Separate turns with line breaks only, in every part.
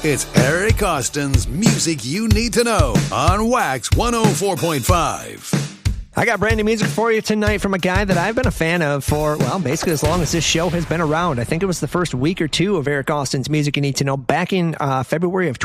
It's Eric Austin's Music You Need to Know on Wax 104.5.
I got brand new music for you tonight from a guy that I've been a fan of for, well, basically as long as this show has been around. I think it was the first week or two of Eric Austin's Music You Need to Know back in February of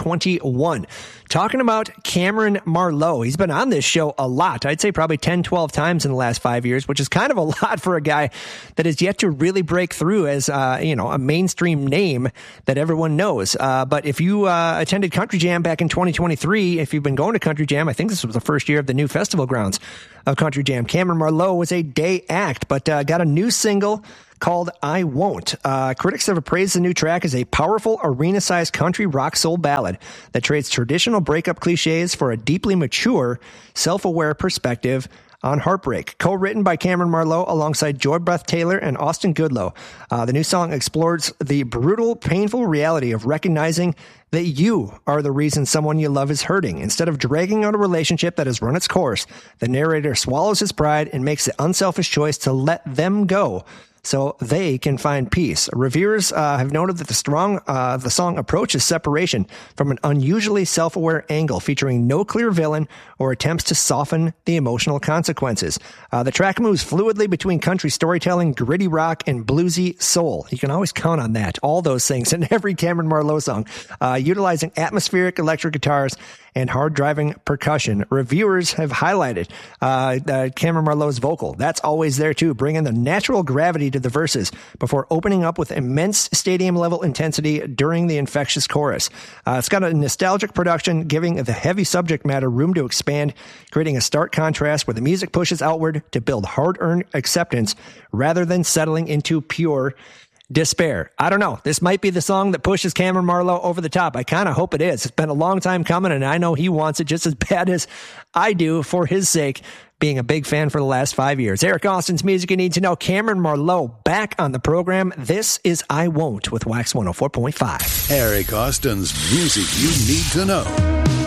2021. Talking about Cameron Marlowe. He's been on this show a lot. I'd say probably 10, 12 times in the last 5 years, which is kind of a lot for a guy that has yet to really break through as, a mainstream name that everyone knows. But if you attended Country Jam back in 2023, if you've been going to Country Jam, I think this was the first year of the new festival grounds of Country Jam. Cameron Marlowe was a day act, but got a new single called I Won't. Critics have appraised the new track as a powerful arena-sized country rock soul ballad that trades traditional breakup cliches for a deeply mature, self-aware perspective on heartbreak. Co-written by Cameron Marlowe alongside Joy Beth Taylor and Austin Goodloe. The new song explores the brutal, painful reality of recognizing that you are the reason someone you love is hurting. Instead of dragging out a relationship that has run its course, the narrator swallows his pride and makes the unselfish choice to let them go so they can find peace. Reviewers have noted that the song approaches separation from an unusually self-aware angle, featuring no clear villain or attempts to soften the emotional consequences. The track moves fluidly between country storytelling, gritty rock, and bluesy soul. You can always count on that, all those things in every Cameron Marlowe song, utilizing atmospheric electric guitars and hard-driving percussion. Reviewers have highlighted Cameron Marlowe's vocal. That's always there, too, bringing the natural gravity to the verses before opening up with immense stadium-level intensity during the infectious chorus. It's got a nostalgic production, giving the heavy subject matter room to expand, creating a stark contrast where the music pushes outward to build hard-earned acceptance rather than settling into pure despair. I don't know. This might be the song that pushes Cameron Marlowe over the top. I kind of hope it is. It's been a long time coming, and I know he wants it just as bad as I do for his sake, being a big fan for the last 5 years. Eric Austin's Music You Need to Know. Cameron Marlowe back on the program. This is I Won't with Wax 104.5.
Eric Austin's Music You Need to Know.